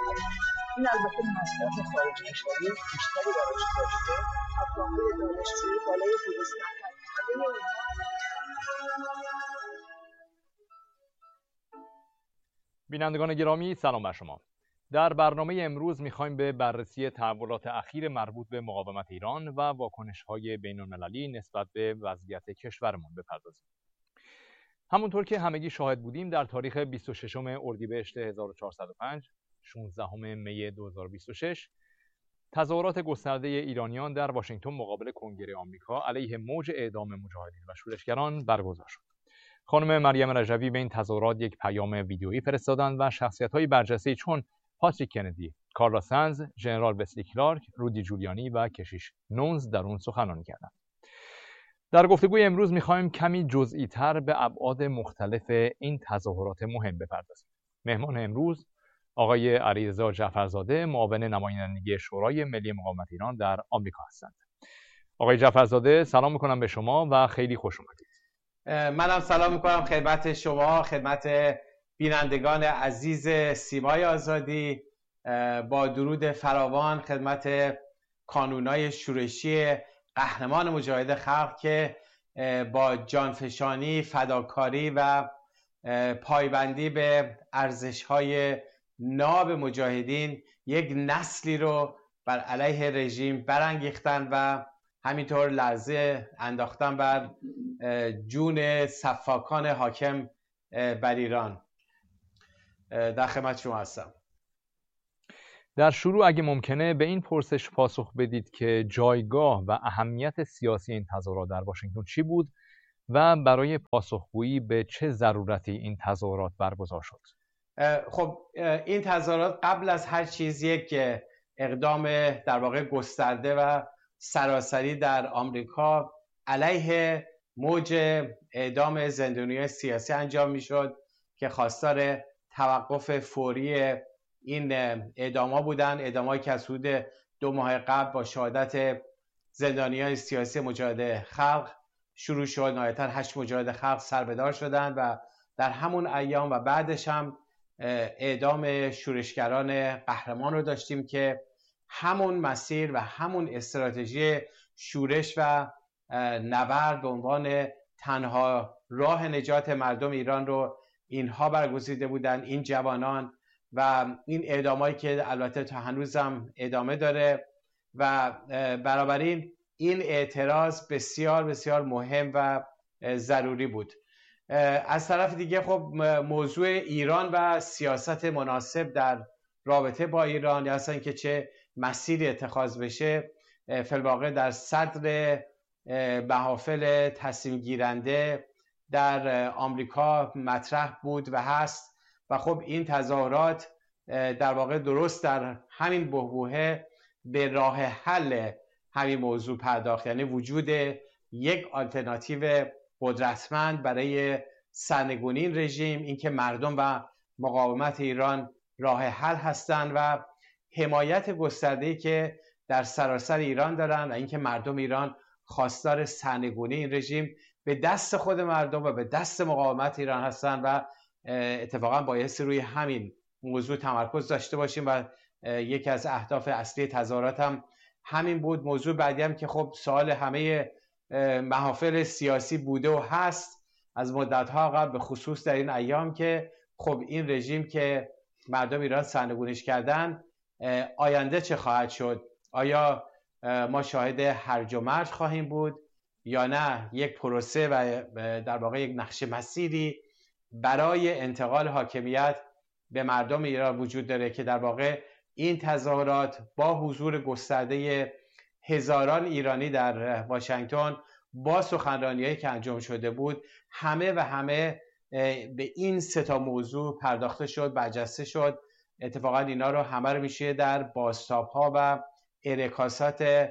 این البته مصرف خارج کشوری بیشتری براش داشته. افراد دانشجویی بالای 200 نفر همه بینندگان گرامی سلام بر شما. در برنامه امروز می‌خوایم به بررسی تحولات اخیر مربوط به مقاومت ایران و واکنش‌های بین‌المللی نسبت به وضعیت کشورمان بپردازیم. همونطور که همگی شاهد بودیم در تاریخ 26 اردیبهشت 1405 16 می 2026 تظاهرات گسترده ایرانیان در واشنگتن مقابل کنگره آمریکا علیه موج اعدام مجاهدین و شورشگران برگزار شد. خانم مریم رجوی به این تظاهرات یک پیام ویدیویی فرستادند و شخصیت‌های برجسته‌ای چون پاتریک کندی، کارلا سنز، ژنرال وسلی کلارک، رودی جولیانی و کشیش نونز در اون سخنرانی کردند. در گفتگوی امروز می‌خوایم کمی جزئی‌تر به ابعاد مختلف این تظاهرات مهم بپردازیم. مهمان امروز آقای علیرضا جعفرزاده، معاون نمایندگی شورای ملی مقاومت ایران در آمریکا هستند. آقای جعفرزاده سلام می‌کنم به شما و خیلی خوش اومدید. منم سلام می‌کنم خدمت شما، خدمت بینندگان عزیز سیمای آزادی، با درود فراوان خدمت کانونای شورشی قهرمان مجاهد خلق که با جانفشانی، فداکاری و پایبندی به ارزش‌های ناب مجاهدین یک نسلی رو بر علیه رژیم برانگیختن و همینطور لرزه انداختن بر جون سفاکان حاکم بر ایران. در خدمت شما هستم. در شروع اگه ممکنه به این پرسش پاسخ بدید که جایگاه و اهمیت سیاسی این تظاهرات در واشنگتن چی بود و برای پاسخگویی به چه ضرورتی این تظاهرات برگزار شد؟ خب این تظاهرات قبل از هر چیز یک اقدام در واقع گسترده و سراسری در آمریکا علیه موج اعدام زندانیان سیاسی انجام میشد که خواستار توقف فوری این اعدام‌ها بودن، اعدام‌هایی که از حدود 2 ماه قبل با شهادت زندانیان سیاسی مجاهد خلق شروع شد. نهایتاً 8 مجاهد خلق سربدار شدند و در همون ایام و بعدش هم اعدام شورشگران قهرمان رو داشتیم که همون مسیر و همون استراتژی شورش و نبرد به عنوان تنها راه نجات مردم ایران رو اینها برگزیده بودن، این جوانان، و این اعدامایی که البته تا هنوزم ادامه داره و بنابراین این اعتراض بسیار بسیار مهم و ضروری بود. از طرف دیگه خب موضوع ایران و سیاست مناسب در رابطه با ایران یا اصلا که چه مسیری اتخاذ بشه فی الواقع در صدر محافل تصمیم گیرنده در آمریکا مطرح بود و هست و خب این تظاهرات در واقع درست در همین بحبوحه به راه حل همین موضوع پرداخت، یعنی وجود یک آلترناتیو قدرتمند برای سرنگونی این رژیم، اینکه مردم و مقاومت ایران راه حل هستند و حمایت گسترده‌ای که در سراسر ایران دارن و اینکه مردم ایران خواستار سرنگونی این رژیم به دست خود مردم و به دست مقاومت ایران هستند و اتفاقا بایستی روی همین موضوع تمرکز داشته باشیم و یکی از اهداف اصلی تظاهرات هم همین بود. موضوع بعدی هم که خب سوال همه محافل سیاسی بوده و هست از مدت‌ها قبل، به خصوص در این ایام که خب این رژیم که مردم ایران سرنگونیش کردن آینده چه خواهد شد؟ آیا ما شاهد هرج و مرج خواهیم بود یا نه یک پروسه و در واقع یک نقشه مسیری برای انتقال حاکمیت به مردم ایران وجود داره که در واقع این تظاهرات با حضور گسترده هزاران ایرانی در واشنگتن با سخنرانی‌هایی که انجام شده بود همه به این سه تا موضوع پرداخته شد، برجسته شد. اتفاقا اینا رو همه رو میشه در بازتاب‌ها و انعکاسات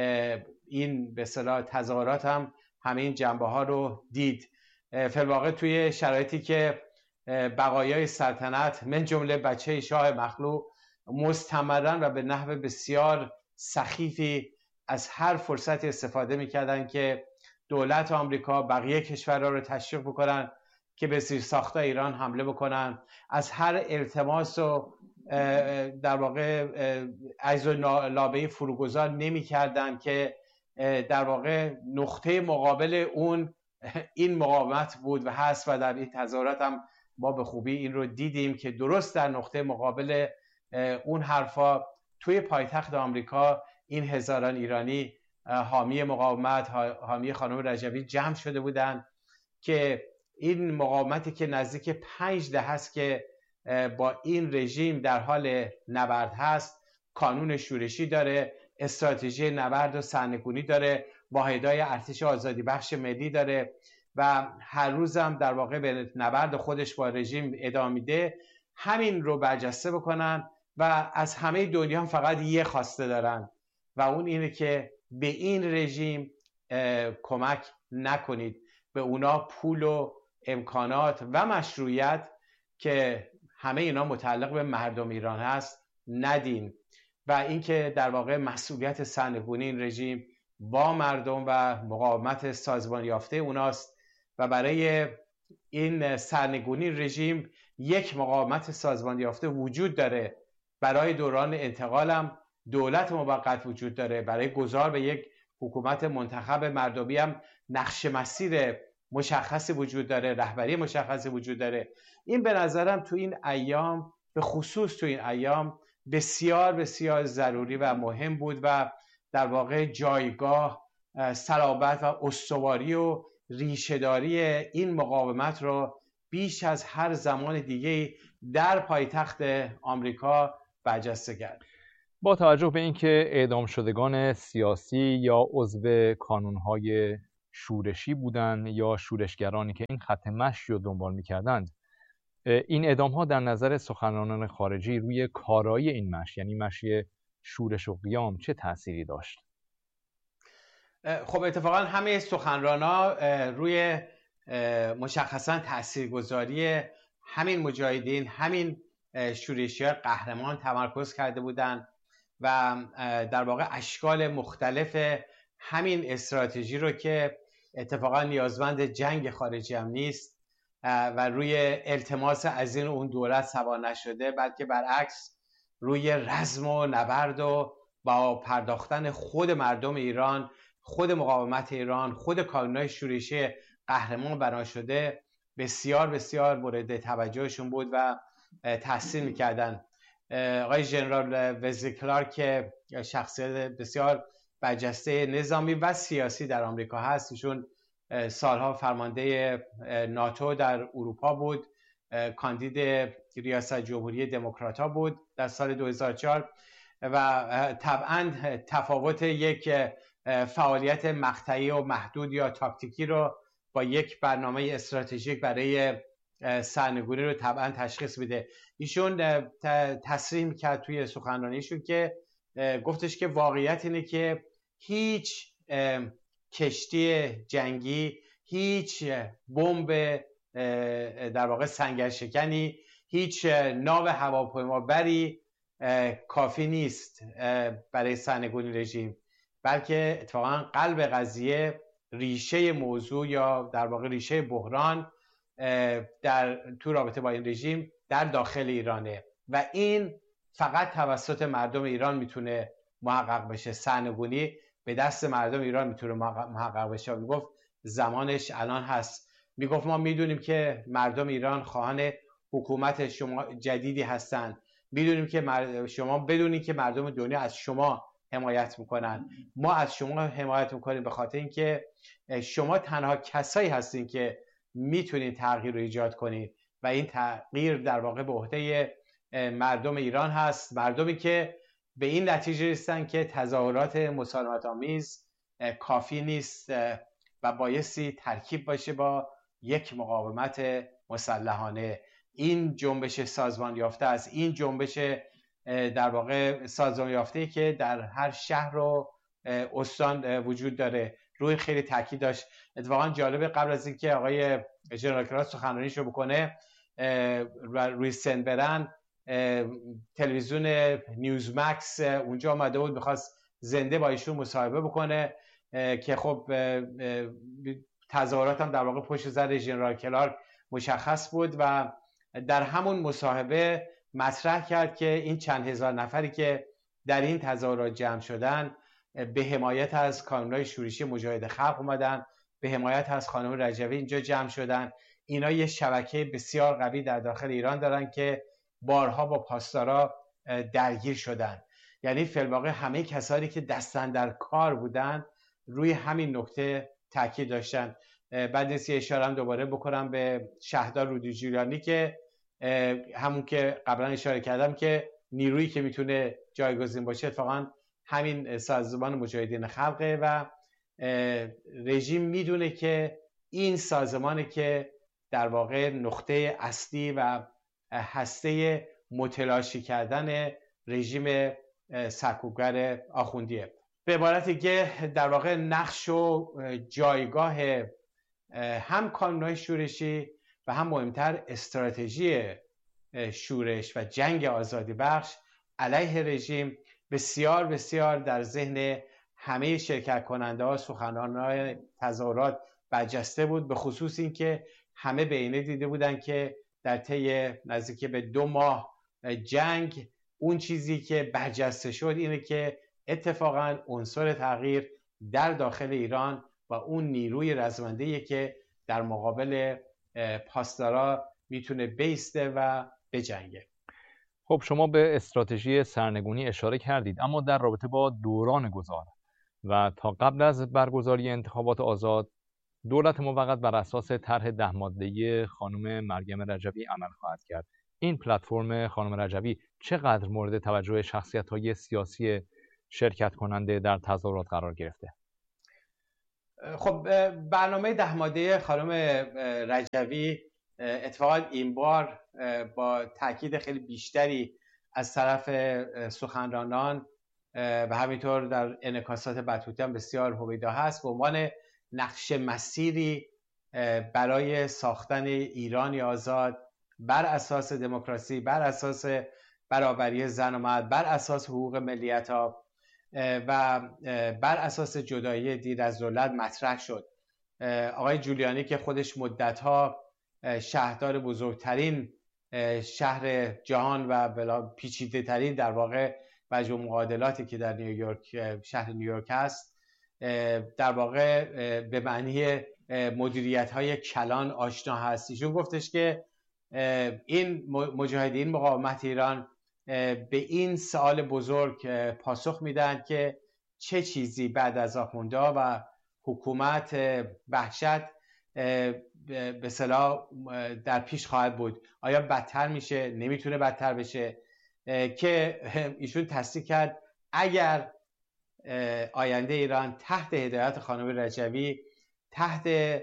این به اصطلاح تظاهرات هم همه این جنبه‌ها رو دید. فی الواقع توی شرایطی که بقایای سلطنت من جمله بچه شاه مخلوع مستمرن و به نحو بسیار سخیفی از هر فرصتی استفاده میکردن که دولت آمریکا بقیه کشورها رو تشویق بکنن که به زیرساخت‌های ایران حمله بکنن، از هر التماس و در واقع عجز و لابه فروگذار نمی‌کردند که در واقع نقطه مقابل اون این مقاومت بود و هست و در این تظاهرات هم ما به خوبی این رو دیدیم که درست در نقطه مقابل اون حرفا توی پایتخت آمریکا این هزاران ایرانی حامی مقاومت، حامی خانم رجبی جمع شده بودند که این مقاومتی که نزدیک 5 دهه است که با این رژیم در حال نبرد هست، کانون شورشی داره، استراتژی نبرد و سرنگونی داره، واحدهای ارتش آزادی بخش ملی داره و هر روزم در واقع به نبرد خودش با رژیم ادامه میده، همین رو برجسته بکنن و از همه دنیا هم فقط یه خواسته دارن و اون اینه که به این رژیم کمک نکنید، به اونا پول و امکانات و مشروعیت که همه اینا متعلق به مردم ایران هست ندین و اینکه در واقع مسئولیت سرنگونی این رژیم با مردم و مقاومت سازمان یافته اوناست و برای این سرنگونی رژیم یک مقاومت سازمان یافته وجود داره، برای دوران انتقالم دولت موقت وجود داره، برای گذار به یک حکومت منتخب مردمی هم نقش مسیر مشخصی وجود داره، رهبری مشخصی وجود داره. این به نظرم تو این ایام، به خصوص تو این ایام بسیار بسیار ضروری و مهم بود و در واقع جایگاه، صلابت و استواری و ریشه‌داری این مقاومت رو بیش از هر زمان دیگه در پایتخت آمریکا برجسته کرد. با توجه به اینکه اعدام شدگان سیاسی یا عضو کانونهای شورشی بودند یا شورشگرانی که این خط مشی رو دنبال می‌کردند، این اعدام‌ها در نظر سخنرانان خارجی روی کارایی این مشی، یعنی مشی شورش و قیام، چه تأثیری داشت؟ خب اتفاقا همه سخنران‌ها روی مشخصا تاثیرگذاری همین مجاهدین، همین شورشی‌های قهرمان تمرکز کرده بودند و در واقع اشکال مختلف همین استراتژی رو که اتفاقا نیازمند جنگ خارجی هم نیست و روی التماس از این اون دولت سوار نشده، بلکه برعکس روی رزم و نبرد و با پرداختن خود مردم ایران، خود مقاومت ایران، خود کانونهای شورشی قهرمان بنا شده بسیار بسیار مورد توجهشون بود و تحسین میکردن. آقای ژنرال وزلی کلارک که شخصیت بسیار برجسته نظامی و سیاسی در آمریکا هست، ایشون سالها فرمانده ناتو در اروپا بود، کاندید ریاست جمهوری دموکرات‌ها بود در سال 2004 و طبعاً تفاوت یک فعالیت مقطعی و محدود یا تاکتیکی رو با یک برنامه استراتژیک برای سرنگونی رو طبعاً تشخیص میده. ایشون تصریح میکرد توی سخنرانیشون که گفتش که واقعیت اینه که هیچ کشتی جنگی، هیچ بمب در واقع سنگرشکنی، هیچ ناو هواپیمابری کافی نیست برای سرنگونی رژیم، بلکه اتفاقا قلب قضیه، ریشه موضوع یا در واقع ریشه بحران تو رابطه با این رژیم در داخل ایرانه و این فقط توسط مردم ایران میتونه محقق بشه. سرنگونی به دست مردم ایران میتونه محقق بشه. میگفت زمانش الان هست. میگفت ما میدونیم که مردم ایران خواهان حکومت شما جدیدی هستن، میدونیم که شما بدونید که مردم دنیا از شما حمایت میکنن، ما از شما حمایت میکنیم به خاطر اینکه شما تنها کسایی هستین که میتونین تغییر رو ایجاد کنید و این تغییر در واقع به عهده مردم ایران هست، مردمی که به این نتیجه رسیدن که تظاهرات مسالمت آمیز کافی نیست و بایستی ترکیب باشه با یک مقاومت مسلحانه. این جنبش سازمان یافته است، این جنبش در واقع سازمان یافته‌ای که در هر شهر و استان وجود داره، روی خیلی تاکید داشت. اتفاقا جالبه قبل از اینکه آقای ژنرال کلارک سخنرانیشو بکنه روی سن برن، تلویزیون نیوز مکس اونجا آمده بود، می‌خواست زنده با ایشون مصاحبه بکنه که خب تظاهرات هم در واقع پشت سر ژنرال کلارک مشخص بود و در همون مصاحبه مطرح کرد که این چند هزار نفری که در این تظاهرات جمع شدن به حمایت از کانون‌های شورشی مجاهد خلق اومدن، به حمایت از خانم رجوی اینجا جمع شدن. اینا یه شبکه بسیار قوی در داخل ایران دارن که بارها با پاسدارا درگیر شدن. یعنی فی الواقع همه کسانی که دستن در کار بودن روی همین نکته تاکید داشتن. بعد نیست اشاره هم دوباره بکنم به شهردار رودی جولیانی که همون که قبلا اشاره کردم که نیرویی که میتونه جایگزین باشه اتفاقا همین سازمان مجاهدین خلقه و رژیم میدونه که این سازمانی که در واقع نقطه اصلی و هسته متلاشی کردن رژیم سرکوبگر آخوندیه. به عبارتی که در واقع نقش و جایگاه هم کانون‌های شورشی و هم مهمتر استراتژی شورش و جنگ آزادی بخش علیه رژیم بسیار بسیار در ذهن همه شرکت کننده ها، سخنرانان تظاهرات برجسته بود، به خصوص این که همه به عینه دیده بودن که در طی نزدیک به 2 ماه جنگ اون چیزی که برجسته شد اینه که اتفاقا عنصر تغییر در داخل ایران و اون نیروی رزمنده‌ای که در مقابل پاسدارا میتونه بیسته و بجنگه. خب شما به استراتژی سرنگونی اشاره کردید، اما در رابطه با دوران گذار و تا قبل از برگزاری انتخابات آزاد دولت موقت بر اساس طرح 10 ماده‌ای خانم مریم رجوی عمل خواهد کرد. این پلتفرم خانم رجوی چقدر مورد توجه شخصیت‌های سیاسی شرکت کننده در تظاهرات قرار گرفته؟ خب برنامه 10 ماده خانم رجوی اتفاقا این بار با تاکید خیلی بیشتری از طرف سخنرانان و همینطور در انعکاسات بطوطی هم بسیار هویدا هست به عنوان نقش مسیری برای ساختن ایرانی آزاد بر اساس دموکراسی، بر اساس برابری زن و مرد، بر اساس حقوق ملیت‌ها و بر اساس جدایی دین از دولت مطرح شد. آقای جولیانی که خودش مدت‌ها شهردار بزرگترین شهر جهان و پیچیده ترین در واقع مجموع معادلاتی که در نیویورک، شهر نیویورک هست، در واقع به معنی مدیریت‌های کلان آشنا هست. ایشون گفتش که این مجاهدین مقاومت ایران به این سوال بزرگ پاسخ میدن که چه چیزی بعد از آخوندها و حکومت وحشت به اصطلاح در پیش خواهد بود. آیا بدتر میشه؟ نمیتونه بدتر بشه. که ایشون تصدیق کرد اگر آینده ایران تحت هدایت خانم رجوی، تحت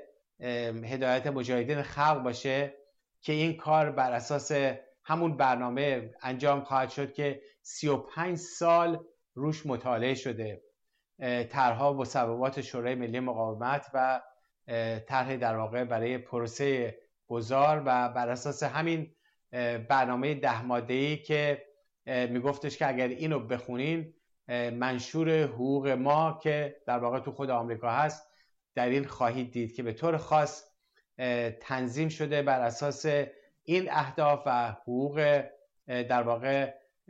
هدایت مجاهدین خلق باشه که این کار بر اساس همون برنامه انجام خواهد شد که 35 سال روش مطالعه شده، طرح‌ها و مصوبات شورای ملی مقاومت و طرح در واقع برای پروسه گذار و بر اساس همین برنامه 10 ماده‌ای که میگفتش که اگر اینو بخونین منشور حقوق ما که در واقع تو خود آمریکا هست در این خواهید دید که به طور خاص تنظیم شده بر اساس این اهداف و حقوق در واقع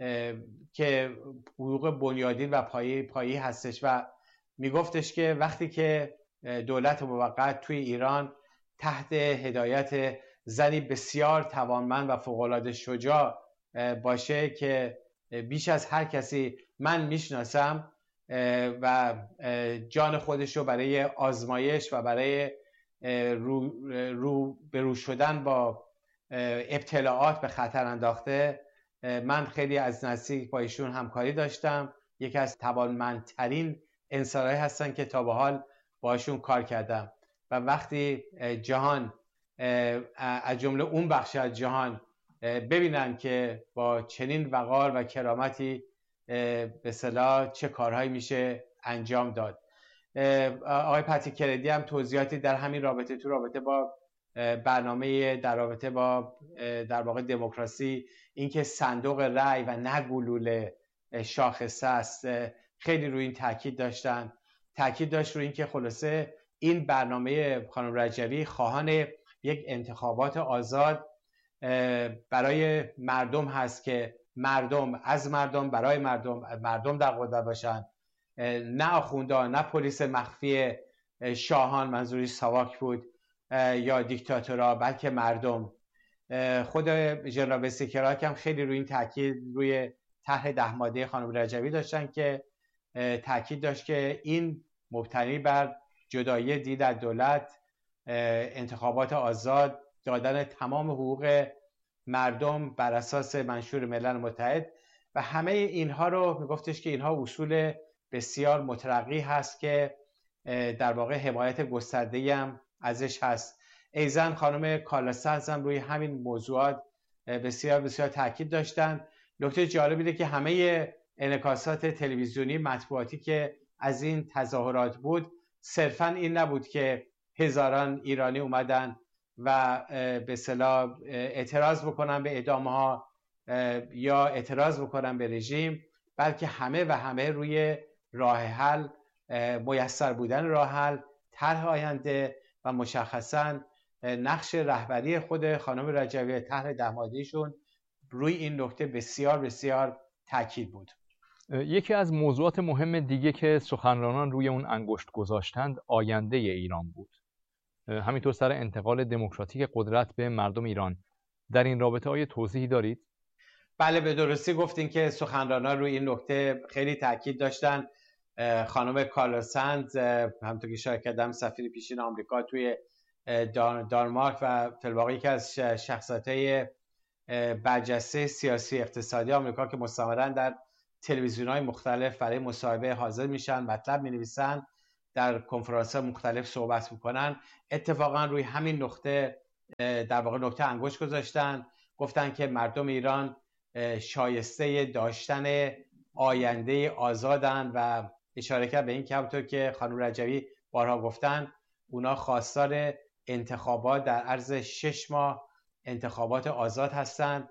که حقوق بنیادین و پایه‌ای هستش و میگفتش که وقتی که دولت موقت توی ایران تحت هدایت زنی بسیار توانمند و فوق‌العاده شجاع باشه که بیش از هر کسی من میشناسم و جان خودش رو برای آزمایش و برای رو شدن با ابتلاعات به خطر انداخته، من خیلی از نزدیک با ایشون همکاری داشتم. یکی از توانمندترین انسان‌هایی هستن که تا به حال باشون کار کردم و وقتی جهان از جمله اون بخش از جهان ببینن که با چنین وقار و کرامتی به اصطلاح چه کارهایی میشه انجام داد. آقای پاتریک کندی هم توضیحاتی در همین رابطه تو رابطه با برنامه در رابطه با در واقع دموکراسی، اینکه صندوق رأی و نه گلوله شاخصه است، خیلی روی این تاکید داشت روی اینکه خلاصه این برنامه خانم رجوی خواهان یک انتخابات آزاد برای مردم هست که مردم از مردم برای مردم در قدرت باشن، نه آخوندها، نه پلیس مخفی شاهان، منظوری ساواک بود، یا دیکتاتورها، بلکه مردم. خود ژنرال بسیکراک هم خیلی روی این تاکید روی طرح 10 ماده خانم رجوی داشتن که تاکید داشت که این مبتنی بر جدایی دین از دولت، انتخابات آزاد، دادن تمام حقوق مردم بر اساس منشور ملل متحد و همه اینها رو میگفتش که اینها اصول بسیار مترقی هست که در واقع حمایت گسترده‌ای هم ازش هست. ایزن خانم کارلا سنز هم روی همین موضوعات بسیار بسیار تاکید داشتن. نکته جالب اینه که همه انعکاسات تلویزیونی مطبوعاتی که از این تظاهرات بود صرفا این نبود که هزاران ایرانی اومدن و به اصطلاح اعتراض بکنن به اعدام‌ها یا اعتراض بکنن به رژیم، بلکه همه روی راه حل، میسر بودن راه حل، طرح آینده و مشخصاً نقش رهبری خود خانم رجوی، طرح 10 ماده‌ایشون روی این نکته بسیار بسیار تاکید بود. یکی از موضوعات مهم دیگه که سخنرانان روی اون انگشت گذاشتند آینده ایران بود. همینطور سر انتقال دموکراتیک قدرت به مردم ایران. در این رابطه آیا توضیحی دارید؟ بله، به درستی گفتین که سخنرانان روی این نکته خیلی تاکید داشتن. خانم کارلا سنز همونطور که اشاره کردم سفیر پیشین آمریکا توی دانمارک و فی الواقع یکی از شخصیت‌های برجسته سیاسی اقتصادی آمریکا که مستمراً در تلویزیون‌های مختلف برای مصاحبه حاضر میشن، مطلب می‌نویسن، در کنفرانس‌ها مختلف صحبت میکنن، اتفاقا روی همین نقطه در واقع نقطه انگشت گذاشتن. گفتن که مردم ایران شایسته داشتن آینده آزادن و اشاره کرد به این که همونطور که خانم رجوی بارها گفتن اونا خواستار انتخابات در عرض 6 ماه انتخابات آزاد هستن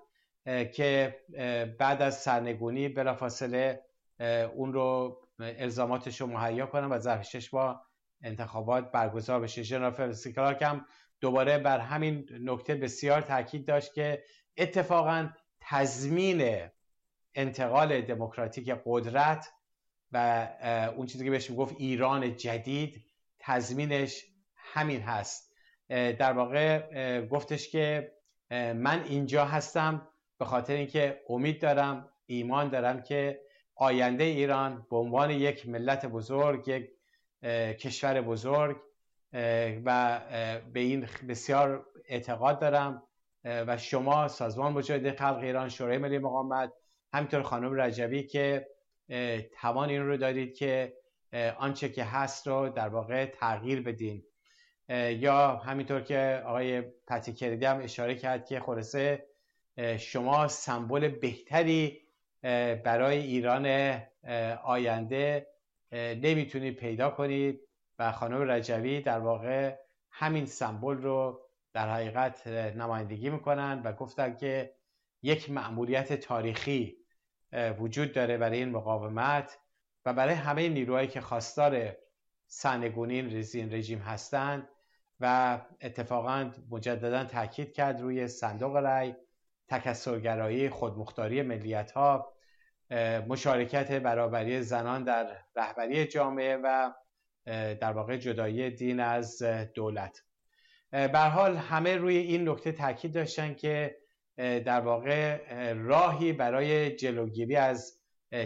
که بعد از سرنگونی بلافاصله اون رو الزاماتش رو مهیا کنن و ظرف 6 ماه انتخابات برگزار بشه. ژنرال بسیکراک هم دوباره بر همین نکته بسیار تاکید داشت که اتفاقا تضمین انتقال دموکراتیک قدرت و اون چیزی که بهش میگفت ایران جدید تضمینش همین هست. در واقع گفتش که من اینجا هستم به خاطر اینکه امید دارم، ایمان دارم که آینده ایران به عنوان یک ملت بزرگ، یک کشور بزرگ و به این بسیار اعتقاد دارم و شما سازمان مجاهدین خلق ایران، شورای ملی مقاومت، همینطور خانم رجوی که توان این رو دارید که آنچه که هست رو در واقع تغییر بدین، یا همینطور که آقای پتیکردی هم اشاره کرد که خلاصه شما سمبل بهتری برای ایران آینده نمیتونید پیدا کنید و خانم رجوی در واقع همین سمبل رو در حقیقت نمایندگی میکنن و گفتن که یک مأموریت تاریخی وجود داره برای این مقاومت و برای همه نیروهایی که خواستار سرنگونی این رژیم هستند و اتفاقا مجددا تاکید کرد روی صندوق رای، تکثرگرایی، خودمختاری ملیت‌ها، مشارکت برابری زنان در رهبری جامعه و در واقع جدایی دین از دولت. به هر حال همه روی این نکته تاکید داشتن که در واقع راهی برای جلوگیری از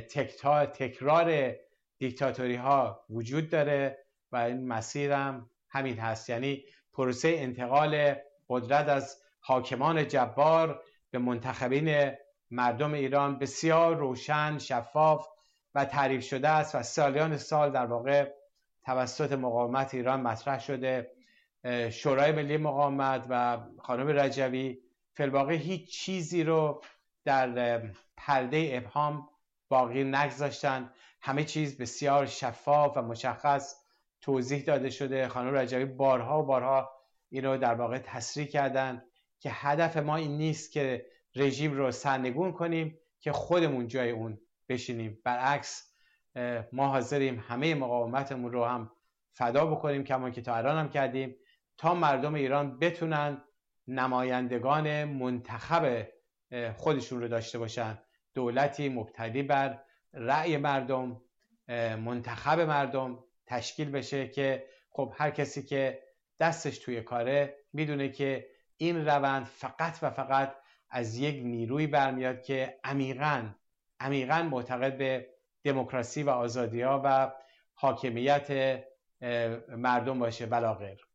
تکرار دیکتاتوری ها وجود داره و این مسیرم همین هست، یعنی پروسه انتقال قدرت از حاکمان جبار به منتخبین مردم ایران بسیار روشن، شفاف و تعریف شده است و سالیان سال در واقع توسط مقاومت ایران مطرح شده. شورای ملی مقاومت و خانم رجوی فی الواقع هیچ چیزی رو در پرده ابهام باقی نگذاشتن، همه چیز بسیار شفاف و مشخص توضیح داده شده. خانم رجوی بارها و بارها اینو در واقع تصریح کردن که هدف ما این نیست که رژیم رو سرنگون کنیم که خودمون جای اون بشینیم، برعکس ما حاضریم همه مقاومتمون رو هم فدا بکنیم، کما که تا الان هم کردیم، تا مردم ایران بتونن نمایندگان منتخب خودشون رو داشته باشن، دولتی مبتنی بر رأی مردم، منتخب مردم تشکیل بشه که خب هر کسی که دستش توی کاره میدونه که این روند فقط و فقط از یک نیروی برمیاد که عمیقاً معتقد به دموکراسی و آزادی‌ها و حاکمیت مردم باشه، بلا غیر.